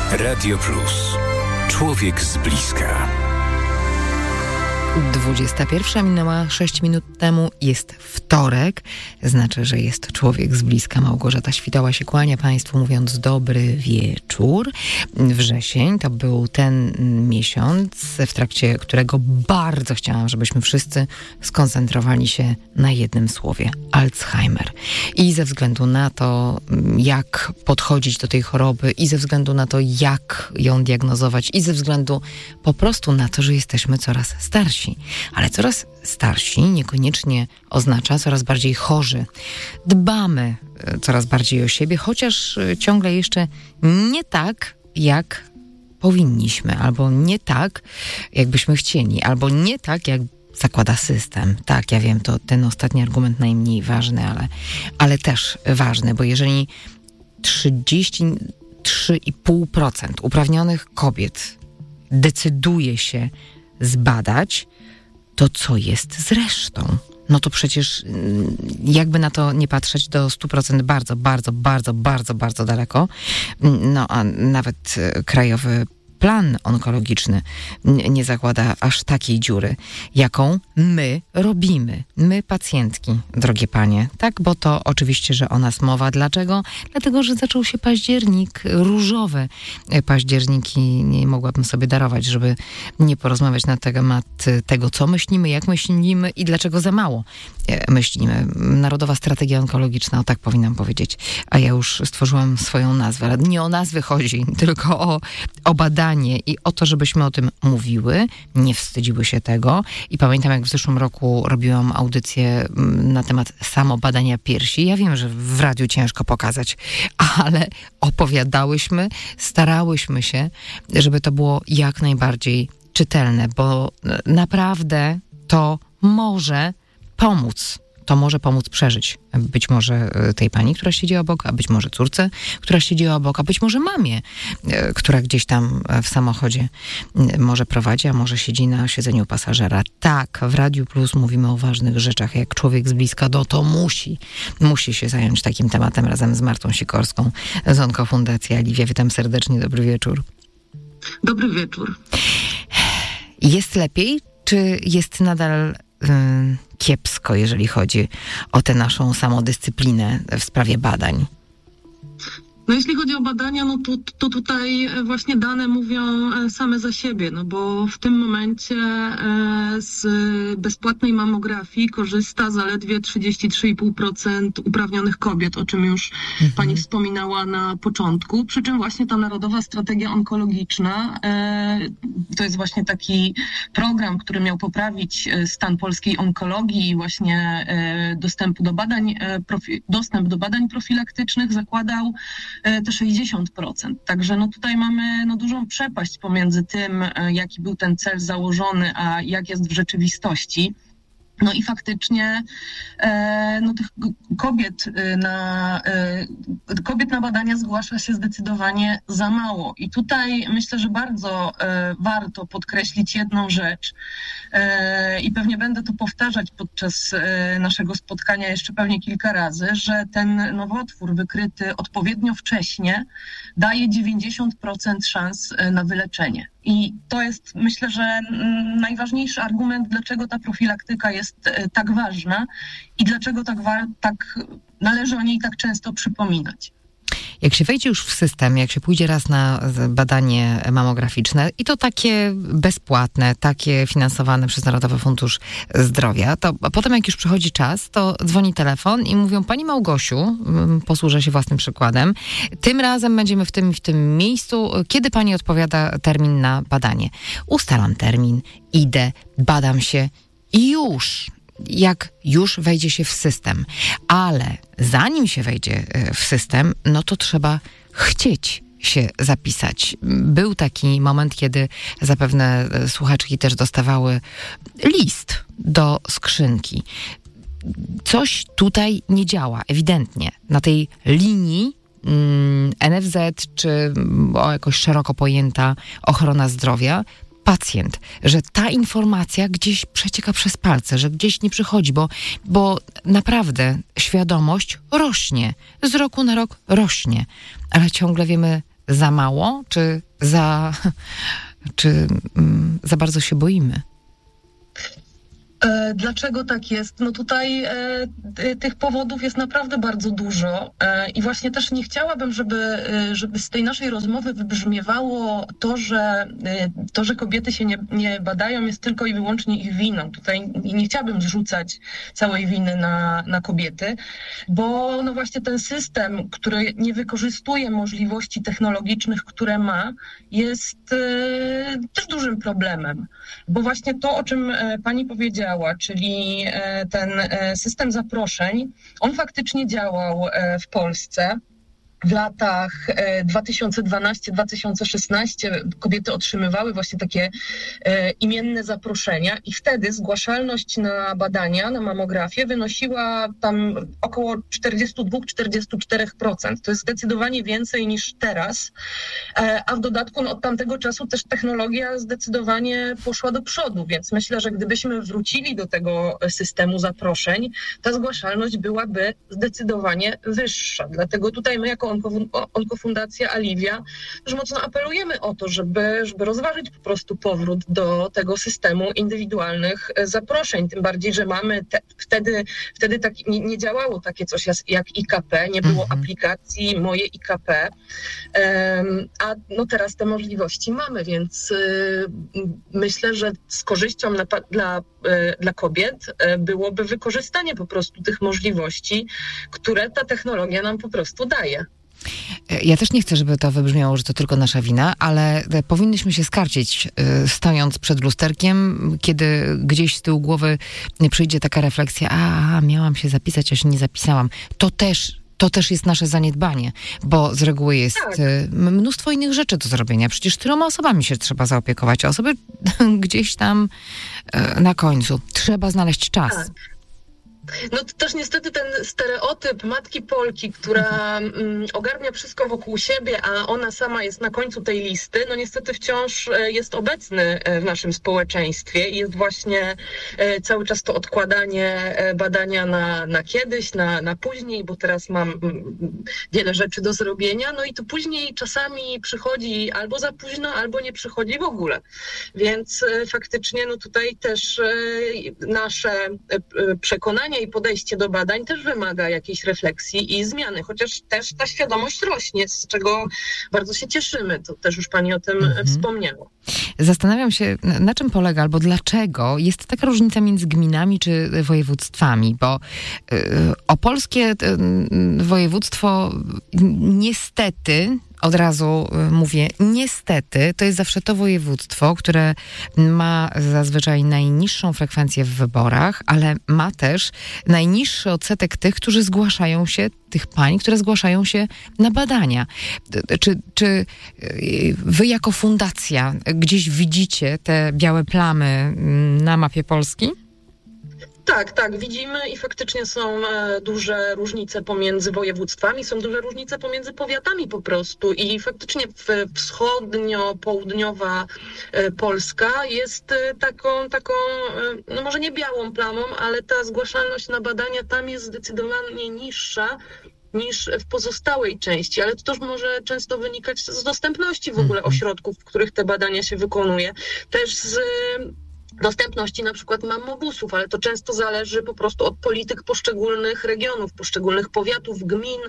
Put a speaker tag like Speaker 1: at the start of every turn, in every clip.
Speaker 1: Radio Plus. Człowiek z bliska.
Speaker 2: 21 minęła 6 minut temu. Jest wtorek. Znaczy, że jest człowiek z bliska. Małgorzata Świtała się kłania Państwu, mówiąc dobry wieczór. Wrzesień to był ten miesiąc, w trakcie którego bardzo chciałam, żebyśmy wszyscy skoncentrowali się na jednym słowie. Alzheimer. I ze względu na to, jak podchodzić do tej choroby, i ze względu na to, jak ją diagnozować, i ze względu po prostu na to, że jesteśmy coraz starsi. Ale coraz starsi niekoniecznie oznacza coraz bardziej chorzy. Dbamy coraz bardziej o siebie, chociaż ciągle jeszcze nie tak, jak powinniśmy, albo nie tak, jakbyśmy chcieli, albo nie tak, jak zakłada system. Tak, ja wiem, to ten ostatni argument najmniej ważny, ale też ważny, bo jeżeli 33,5% uprawnionych kobiet decyduje się zbadać, to co jest z resztą? No to przecież jakby na to nie patrzeć, do 100% bardzo daleko. No a nawet Krajowy Plan Onkologiczny nie zakłada aż takiej dziury, jaką my robimy. My, pacjentki, drogie panie. Tak, bo to oczywiście, że o nas mowa. Dlaczego? Dlatego, że zaczął się październik, różowe październiki. Nie mogłabym sobie darować, żeby nie porozmawiać na temat tego, co myślimy, jak myślimy i dlaczego za mało myślimy. Narodowa Strategia Onkologiczna, o tak powinnam powiedzieć. A ja już stworzyłam swoją nazwę. Ale nie o nazwy chodzi, tylko o badanie i o to, żebyśmy o tym mówiły, nie wstydziły się tego. I pamiętam, jak w zeszłym roku robiłam audycję na temat samobadania piersi. Ja wiem, że w radiu ciężko pokazać, ale opowiadałyśmy, starałyśmy się, żeby to było jak najbardziej czytelne, bo naprawdę to może pomóc. To może pomóc przeżyć. Być może tej pani, która siedzi obok, a być może córce, która siedzi obok, a być może mamie, która gdzieś tam w samochodzie może prowadzi, a może siedzi na siedzeniu pasażera. Tak, w Radiu Plus mówimy o ważnych rzeczach. Jak człowiek z bliska, to musi się zająć takim tematem razem z Martą Sikorską z Onkofundacji Aliwia. Witam serdecznie, dobry wieczór.
Speaker 3: Dobry wieczór.
Speaker 2: Jest lepiej, czy jest nadal kiepsko, jeżeli chodzi o tę naszą samodyscyplinę w sprawie badań?
Speaker 3: No jeśli chodzi o badania, no to tutaj właśnie dane mówią same za siebie, no bo w tym momencie z bezpłatnej mamografii korzysta zaledwie 33,5% uprawnionych kobiet, o czym już pani wspominała na początku. Przy czym właśnie ta Narodowa Strategia Onkologiczna to jest właśnie taki program, który miał poprawić stan polskiej onkologii i właśnie dostęp do badań profilaktycznych zakładał te 60%. Także no tutaj mamy dużą przepaść pomiędzy tym, jaki był ten cel założony, a jak jest w rzeczywistości. No i faktycznie tych kobiet na badania zgłasza się zdecydowanie za mało. I tutaj myślę, że bardzo warto podkreślić jedną rzecz i pewnie będę to powtarzać podczas naszego spotkania jeszcze pewnie kilka razy, że ten nowotwór wykryty odpowiednio wcześnie daje 90% szans na wyleczenie. I to jest, myślę, że najważniejszy argument, dlaczego ta profilaktyka jest tak ważna i dlaczego tak należy o niej tak często przypominać.
Speaker 2: Jak się wejdzie już w system, jak się pójdzie raz na badanie mamograficzne i to takie bezpłatne, takie finansowane przez Narodowy Fundusz Zdrowia, to potem jak już przychodzi czas, to dzwoni telefon i mówią: pani Małgosiu, posłużę się własnym przykładem, tym razem będziemy w tym i w tym miejscu, kiedy pani odpowiada termin na badanie? Ustalam termin, idę, badam się i jak już wejdzie się w system. Ale zanim się wejdzie w system, no to trzeba chcieć się zapisać. Był taki moment, kiedy zapewne słuchaczki też dostawały list do skrzynki. Coś tutaj nie działa, ewidentnie. Na tej linii NFZ, czy jakoś szeroko pojęta ochrona zdrowia, pacjent, że ta informacja gdzieś przecieka przez palce, że gdzieś nie przychodzi, bo naprawdę świadomość rośnie. Z roku na rok rośnie. Ale ciągle wiemy za mało, czy za bardzo się boimy?
Speaker 3: Dlaczego tak jest? No tutaj tych powodów jest naprawdę bardzo dużo i właśnie też nie chciałabym, żeby z tej naszej rozmowy wybrzmiewało to, że kobiety się nie badają, jest tylko i wyłącznie ich winą. Tutaj nie chciałabym zrzucać całej winy na kobiety, bo no właśnie ten system, który nie wykorzystuje możliwości technologicznych, które ma, jest też dużym problemem, bo właśnie to, o czym pani powiedziała, czyli ten system zaproszeń, on faktycznie działał w Polsce. W latach 2012-2016 kobiety otrzymywały właśnie takie imienne zaproszenia i wtedy zgłaszalność na badania, na mamografię wynosiła tam około 42-44%. To jest zdecydowanie więcej niż teraz, a w dodatku no, od tamtego czasu też technologia zdecydowanie poszła do przodu, więc myślę, że gdybyśmy wrócili do tego systemu zaproszeń, ta zgłaszalność byłaby zdecydowanie wyższa. Dlatego tutaj my jako Onkofundacja Alivia już mocno apelujemy o to, żeby rozważyć po prostu powrót do tego systemu indywidualnych zaproszeń. Tym bardziej, że mamy wtedy tak, nie działało takie coś jak IKP, nie było aplikacji Moje IKP, a no teraz te możliwości mamy, więc myślę, że z korzyścią dla kobiet byłoby wykorzystanie po prostu tych możliwości, które ta technologia nam po prostu daje.
Speaker 2: Ja też nie chcę, żeby to wybrzmiało, że to tylko nasza wina, ale powinnyśmy się skarcić, stojąc przed lusterkiem, kiedy gdzieś z tyłu głowy przyjdzie taka refleksja, miałam się zapisać, a się nie zapisałam. To też jest nasze zaniedbanie, bo z reguły jest mnóstwo innych rzeczy do zrobienia. Przecież tyloma osobami się trzeba zaopiekować, a osoby gdzieś tam na końcu. Trzeba znaleźć czas.
Speaker 3: Tak. No to też niestety ten stereotyp matki Polki, która ogarnia wszystko wokół siebie, a ona sama jest na końcu tej listy, no niestety wciąż jest obecny w naszym społeczeństwie i jest właśnie cały czas to odkładanie badania na kiedyś, na później, bo teraz mam wiele rzeczy do zrobienia, no i to później czasami przychodzi albo za późno, albo nie przychodzi w ogóle. Więc faktycznie no tutaj też nasze przekonanie i podejście do badań też wymaga jakiejś refleksji i zmiany, chociaż też ta świadomość rośnie, z czego bardzo się cieszymy. To też już pani o tym wspomniała.
Speaker 2: Zastanawiam się, na czym polega albo dlaczego jest taka różnica między gminami czy województwami, bo opolskie województwo niestety, od razu mówię, niestety, to jest zawsze to województwo, które ma zazwyczaj najniższą frekwencję w wyborach, ale ma też najniższy odsetek tych pań, które zgłaszają się na badania. Czy wy jako fundacja gdzieś widzicie te białe plamy na mapie Polski?
Speaker 3: Tak, widzimy i faktycznie są duże różnice pomiędzy województwami, są duże różnice pomiędzy powiatami po prostu i faktycznie wschodnio-południowa Polska jest taką, no może nie białą plamą, ale ta zgłaszalność na badania tam jest zdecydowanie niższa niż w pozostałej części, ale to też może często wynikać z dostępności w ogóle ośrodków, w których te badania się wykonuje, też z dostępności na przykład mammobusów, ale to często zależy po prostu od polityk poszczególnych regionów, poszczególnych powiatów, gmin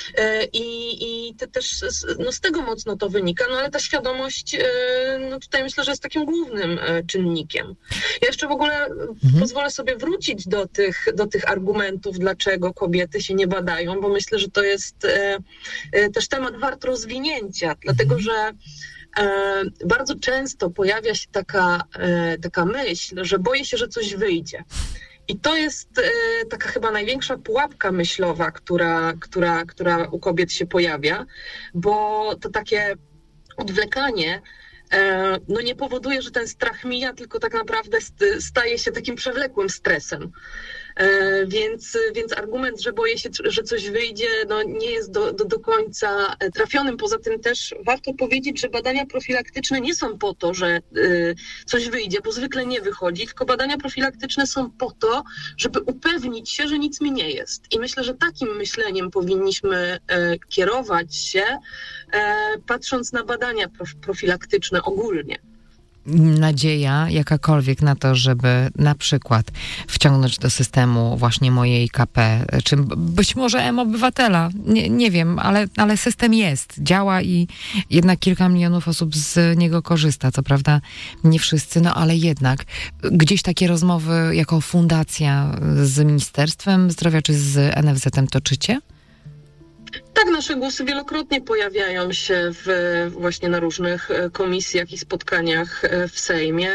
Speaker 3: i też no z tego mocno to wynika, no ale ta świadomość no tutaj myślę, że jest takim głównym czynnikiem. Ja jeszcze w ogóle pozwolę sobie wrócić do tych argumentów, dlaczego kobiety się nie badają, bo myślę, że to jest też temat wart rozwinięcia, dlatego że bardzo często pojawia się taka myśl, że boję się, że coś wyjdzie. I to jest taka chyba największa pułapka myślowa, która u kobiet się pojawia, bo to takie odwlekanie no nie powoduje, że ten strach mija, tylko tak naprawdę staje się takim przewlekłym stresem. Więc argument, że boję się, że coś wyjdzie, no nie jest do końca trafionym. Poza tym też warto powiedzieć, że badania profilaktyczne nie są po to, że coś wyjdzie, bo zwykle nie wychodzi, tylko badania profilaktyczne są po to, żeby upewnić się, że nic mi nie jest. I myślę, że takim myśleniem powinniśmy kierować się, patrząc na badania profilaktyczne ogólnie.
Speaker 2: Nadzieja jakakolwiek na to, żeby na przykład wciągnąć do systemu właśnie mojej IKP, czy być może M-Obywatela, nie wiem, ale system jest, działa i jednak kilka milionów osób z niego korzysta. Co prawda nie wszyscy, no ale jednak gdzieś takie rozmowy jako fundacja z Ministerstwem Zdrowia czy z NFZ-em toczycie?
Speaker 3: Tak, nasze głosy wielokrotnie pojawiają się właśnie na różnych komisjach i spotkaniach w Sejmie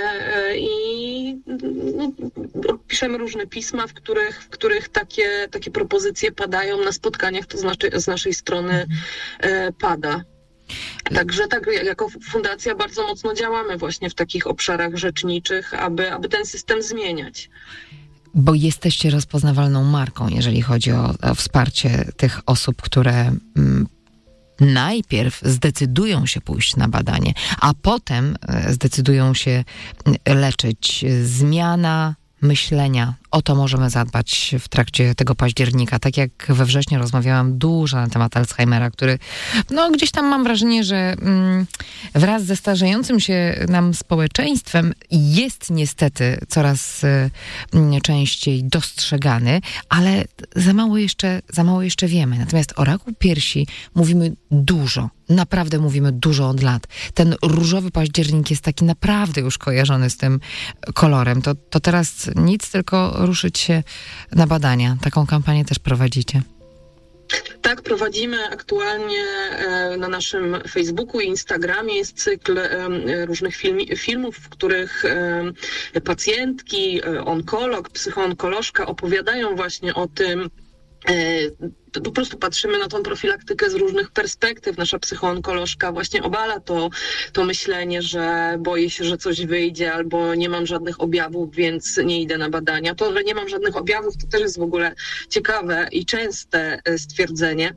Speaker 3: i piszemy różne pisma, w których takie propozycje padają na spotkaniach, to znaczy z naszej strony pada. Także tak, jako fundacja bardzo mocno działamy właśnie w takich obszarach rzeczniczych, aby ten system zmieniać.
Speaker 2: Bo jesteście rozpoznawalną marką, jeżeli chodzi o wsparcie tych osób, które najpierw zdecydują się pójść na badanie, a potem zdecydują się leczyć. Zmiana myślenia. O to możemy zadbać w trakcie tego października. Tak jak we wrześniu rozmawiałam dużo na temat Alzheimera, który gdzieś tam mam wrażenie, że wraz ze starzejącym się nam społeczeństwem jest niestety coraz częściej dostrzegany, ale za mało jeszcze wiemy. Natomiast o raku piersi mówimy dużo. Naprawdę mówimy dużo od lat. Ten różowy październik jest taki naprawdę już kojarzony z tym kolorem. To teraz nic, tylko ruszyć się na badania. Taką kampanię też prowadzicie.
Speaker 3: Tak, prowadzimy aktualnie na naszym Facebooku i Instagramie. Jest cykl różnych filmów, w których pacjentki, onkolog, psychoonkolożka opowiadają właśnie o tym. Po prostu patrzymy na tą profilaktykę z różnych perspektyw. Nasza psychoonkolożka właśnie obala to myślenie, że boję się, że coś wyjdzie albo nie mam żadnych objawów, więc nie idę na badania. To, że nie mam żadnych objawów, to też jest w ogóle ciekawe i częste stwierdzenie.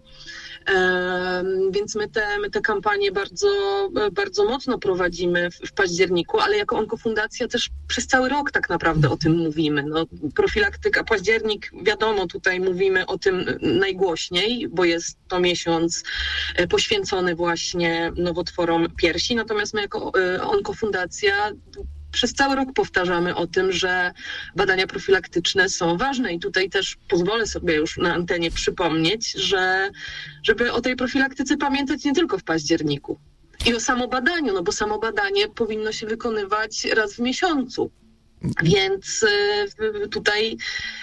Speaker 3: Więc my te kampanie bardzo, bardzo mocno prowadzimy w październiku, ale jako onkofundacja też przez cały rok tak naprawdę o tym mówimy. Profilaktyka, październik, wiadomo, tutaj mówimy o tym najgłośniej, bo jest to miesiąc poświęcony właśnie nowotworom piersi, natomiast my jako onkofundacja przez cały rok powtarzamy o tym, że badania profilaktyczne są ważne i tutaj też pozwolę sobie już na antenie przypomnieć, żeby o tej profilaktyce pamiętać nie tylko w październiku i o samobadaniu, bo samobadanie powinno się wykonywać raz w miesiącu. Więc tutaj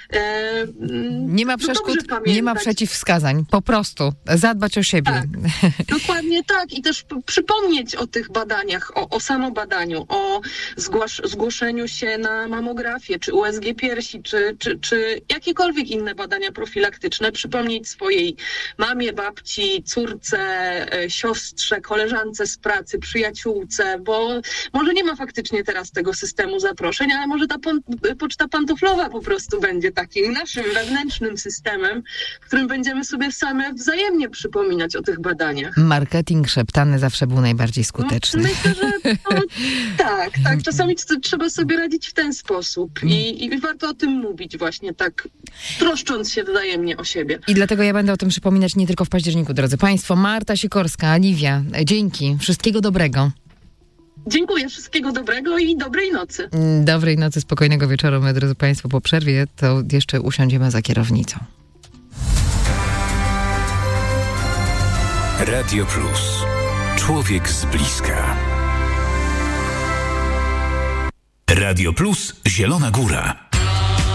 Speaker 2: nie ma przeszkód, nie ma przeciwwskazań. Po prostu zadbać o siebie.
Speaker 3: Tak, dokładnie tak. I też przypomnieć o tych badaniach, o samobadaniu, o zgłoszeniu się na mamografię, czy USG piersi, czy jakiekolwiek inne badania profilaktyczne. Przypomnieć swojej mamie, babci, córce, siostrze, koleżance z pracy, przyjaciółce, bo może nie ma faktycznie teraz tego systemu zaproszeń, ale może ta poczta pantoflowa po prostu będzie takim naszym wewnętrznym systemem, w którym będziemy sobie same wzajemnie przypominać o tych badaniach.
Speaker 2: Marketing szeptany zawsze był najbardziej skuteczny.
Speaker 3: Myślę, że tak. Czasami trzeba sobie radzić w ten sposób i warto o tym mówić właśnie tak, troszcząc się wzajemnie o siebie.
Speaker 2: I dlatego ja będę o tym przypominać nie tylko w październiku, drodzy Państwo. Marta Sikorska, Liwia, dzięki. Wszystkiego dobrego.
Speaker 3: Dziękuję, wszystkiego dobrego i dobrej nocy.
Speaker 2: Dobrej nocy, spokojnego wieczoru, my, drodzy Państwo. Po przerwie to jeszcze usiądziemy za kierownicą.
Speaker 1: Radio Plus. Człowiek z bliska. Radio Plus Zielona Góra.